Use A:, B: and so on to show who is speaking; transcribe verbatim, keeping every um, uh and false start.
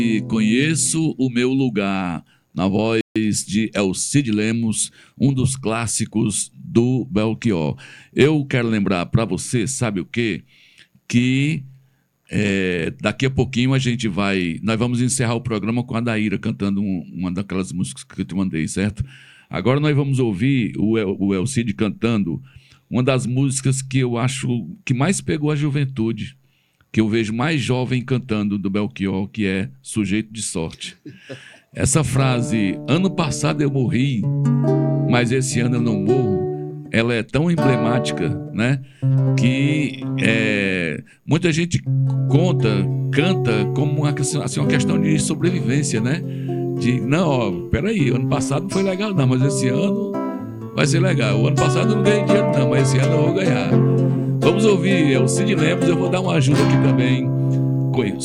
A: Conheço o Meu Lugar, na voz de Elcide Lemos, um dos clássicos do Belchior. Eu quero lembrar para você, sabe o quê? Que é, daqui a pouquinho a gente vai... Nós vamos encerrar o programa com a Daíra cantando um, uma daquelas músicas que eu te mandei, certo? Agora nós vamos ouvir o, El, o Elcide cantando uma das músicas que eu acho que mais pegou a juventude, que eu vejo mais jovem cantando do Belchior, que é Sujeito de Sorte. Essa frase, ano passado eu morri, mas esse ano eu não morro, ela é tão emblemática, né? Que é, muita gente conta, canta como uma, assim, uma questão de sobrevivência, né? De, não, ó, peraí, ano passado não foi legal não, mas esse ano vai ser legal. O ano passado eu não ganhei dinheiro não, mas esse ano eu vou ganhar. Vamos ouvir Elcide Lemos, eu vou dar uma ajuda aqui também.